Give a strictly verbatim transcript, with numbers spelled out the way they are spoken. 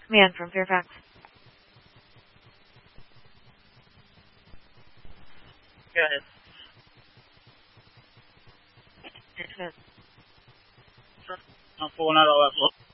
Man from Fairfax. Go ahead. I'm pulling out all that.